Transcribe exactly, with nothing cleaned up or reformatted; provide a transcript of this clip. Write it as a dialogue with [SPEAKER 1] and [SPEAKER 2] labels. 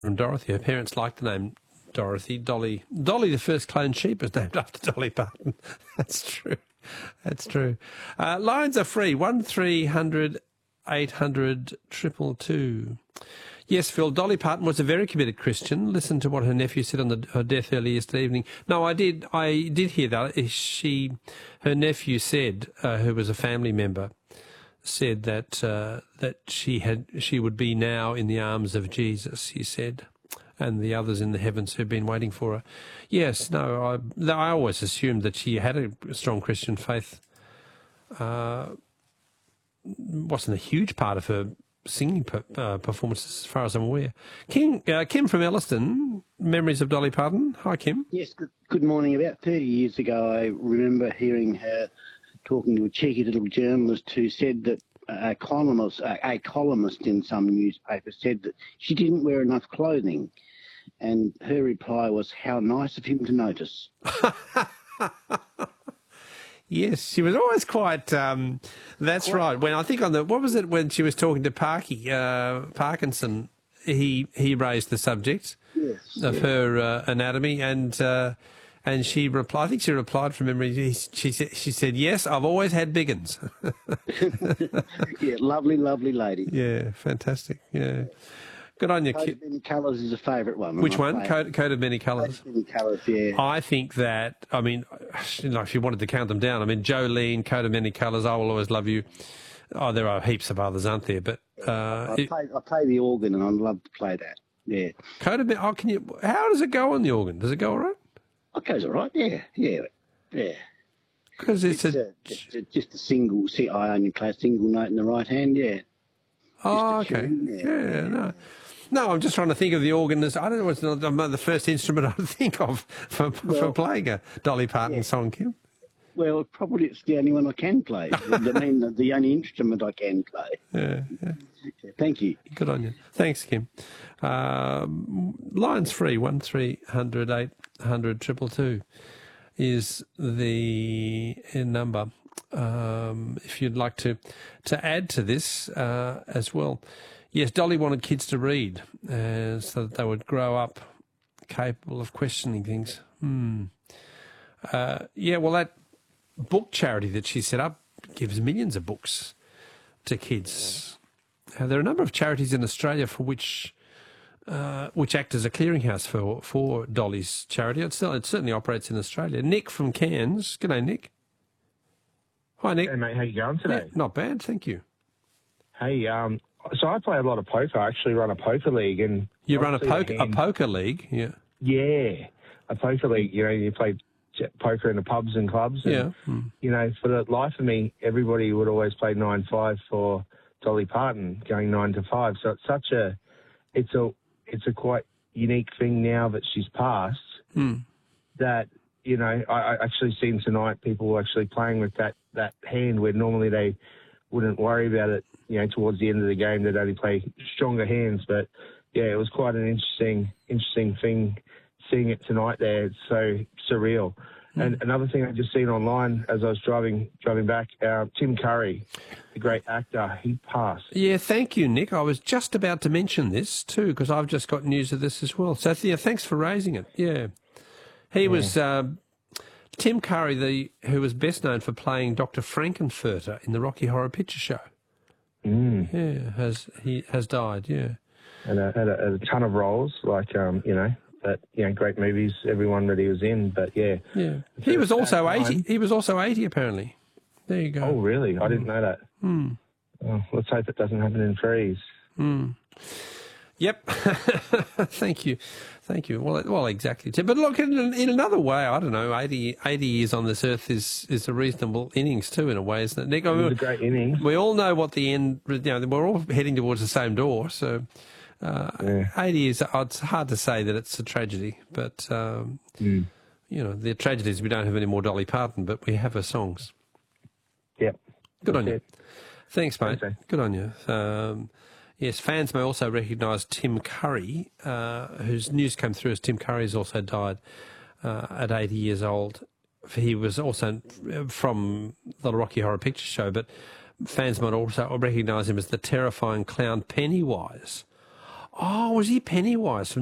[SPEAKER 1] from Dorothy. Her parents liked the name Dorothy. Dolly, Dolly, the first cloned sheep, was named after Dolly Parton. That's true. That's true. Uh, lines are free. One three hundred eight hundred triple two. Yes, Phil, Dolly Parton was a very committed Christian. Listen to what her nephew said on the, her death early yesterday evening. No, I did. I did hear that. She, her nephew said, uh, who was a family member, said that uh, that she had she would be now in the arms of Jesus. He said, and the others in the heavens who've been waiting for her. Yes, no, I I always assumed that she had a strong Christian faith. Uh, wasn't a huge part of her singing per, uh, performances, as far as I'm aware. Kim, uh, Kim from Elliston, memories of Dolly Parton. Hi, Kim.
[SPEAKER 2] Yes, good, good morning. About thirty years ago, I remember hearing her talking to a cheeky little journalist who said that a columnist, a, a columnist in some newspaper said that she didn't wear enough clothing. And her reply was, how nice of him to notice.
[SPEAKER 1] Yes, she was always quite. Um, that's
[SPEAKER 2] Quite.
[SPEAKER 1] right. When I think on the what was it when she was talking to Parky uh, Parkinson, he he raised the subject
[SPEAKER 2] Yes,
[SPEAKER 1] of
[SPEAKER 2] yeah.
[SPEAKER 1] her uh, anatomy, and uh, and she replied. I think she replied from memory. She she said, she said, "Yes, I've always had big uns."
[SPEAKER 2] Yeah, lovely, lovely lady.
[SPEAKER 1] Yeah, fantastic. Yeah, good on you,
[SPEAKER 2] Coat
[SPEAKER 1] Kim.
[SPEAKER 2] of Many Colours is a favourite one.
[SPEAKER 1] Which
[SPEAKER 2] I
[SPEAKER 1] one?
[SPEAKER 2] play it.
[SPEAKER 1] Coat, coat of many colours.
[SPEAKER 2] Coat of Many Colours, yeah.
[SPEAKER 1] I think that, I mean, you know, if you wanted to count them down, I mean, Jolene, Coat of Many Colours, I Will Always Love You. Oh, there are heaps of others, aren't there? But uh,
[SPEAKER 2] I,
[SPEAKER 1] it,
[SPEAKER 2] play, I play the organ and I'd love to play that, yeah.
[SPEAKER 1] Coat of Many, oh, can you, how does it go on the organ? Does it go all right?
[SPEAKER 2] It goes all right, yeah, yeah, yeah.
[SPEAKER 1] Because it's,
[SPEAKER 2] It's
[SPEAKER 1] a,
[SPEAKER 2] a, just, a, just a single, see, I only play a single note in the right hand, yeah.
[SPEAKER 1] oh,
[SPEAKER 2] just a
[SPEAKER 1] okay.
[SPEAKER 2] tune,
[SPEAKER 1] Yeah,
[SPEAKER 2] yeah.
[SPEAKER 1] no. No, I'm just trying to think of the organ as, I don't know, it's not the first instrument I think of for, for
[SPEAKER 2] Well,
[SPEAKER 1] playing a Dolly Parton
[SPEAKER 2] yeah.
[SPEAKER 1] song, Kim.
[SPEAKER 2] Well, probably it's the only one I can play. I mean, the, the only instrument I can play.
[SPEAKER 1] Yeah, yeah.
[SPEAKER 2] Thank you.
[SPEAKER 1] Good on you. Thanks, Kim. Um, lines free, one three hundred eight hundred triple two is the number. Um, if you'd like to, to add to this uh, as well. Yes, Dolly wanted kids to read uh, so that they would grow up capable of questioning things. Hmm. Uh, yeah, well, that book charity that she set up gives millions of books to kids. Uh, there are a number of charities in Australia for which uh, which act as a clearinghouse for for Dolly's charity. It, still, it certainly operates in Australia. Nick from Cairns. G'day, Nick. Hi, Nick.
[SPEAKER 3] Hey, mate, how you going today?
[SPEAKER 1] Yeah, not bad, thank you.
[SPEAKER 3] Hey, um, so I play a lot of poker. I actually run a poker league. And
[SPEAKER 1] You run a
[SPEAKER 3] obviously
[SPEAKER 1] poker a
[SPEAKER 3] hand-
[SPEAKER 1] poker league, yeah.
[SPEAKER 3] Yeah, a poker league. You know, you play j- poker in the pubs and clubs. And,
[SPEAKER 1] Yeah. Hmm.
[SPEAKER 3] You know, for the life of me, everybody would always play nine five for Dolly Parton, going nine to five. So it's such a, it's a, it's a quite unique thing now that she's passed.
[SPEAKER 1] Hmm.
[SPEAKER 3] That you know, I, I actually seen tonight people were actually playing with that that hand where normally they wouldn't worry about it. You know, towards the end of the game, they'd only play stronger hands. But yeah, it was quite an interesting, interesting thing seeing it tonight there. It's so surreal. Mm. And another thing I just seen online as I was driving driving back, uh, Tim Curry, the great actor, he passed.
[SPEAKER 1] Yeah, thank you, Nick. I was just about to mention this too because I've just got news of this as well. So yeah, thanks for raising it. Yeah, he yeah. was uh, Tim Curry, the who was best known for playing Doctor Frankenfurter in the Rocky Horror Picture Show.
[SPEAKER 3] Mm.
[SPEAKER 1] Yeah, has he has died? Yeah,
[SPEAKER 3] and a, had a, a ton of roles, like um, you know, that you know, great movies, everyone that he was in. But yeah,
[SPEAKER 1] yeah, he was also eighty. He was also eighty, apparently. There you go.
[SPEAKER 3] Oh, really? I didn't know that.
[SPEAKER 1] Mm.
[SPEAKER 3] Oh, let's hope it doesn't happen in threes.
[SPEAKER 1] Mm. Yep. Thank you. Thank you. Well, well, exactly. But look, in, in another way, I don't know, eighty, eighty years on this earth is, is a reasonable innings too, in a way, isn't it, Nick? I mean,
[SPEAKER 3] it was a great innings.
[SPEAKER 1] We all know what the end, you know, we're all heading towards the same door, so uh, yeah. eighty is, it's hard to say that it's a tragedy, but, um,
[SPEAKER 3] mm.
[SPEAKER 1] you know, the tragedy is we don't have any more Dolly Parton, but we have her songs.
[SPEAKER 3] Yep.
[SPEAKER 1] Good
[SPEAKER 3] That's
[SPEAKER 1] on you.
[SPEAKER 3] it.
[SPEAKER 1] Thanks, mate.
[SPEAKER 3] Thanks,
[SPEAKER 1] Good on you. Um, yes, fans may also recognise Tim Curry, uh, whose news came through as Tim Curry has also died uh, at eighty years old. He was also from the Rocky Horror Picture Show, but fans might also recognise him as the terrifying clown Pennywise. Oh, was he Pennywise from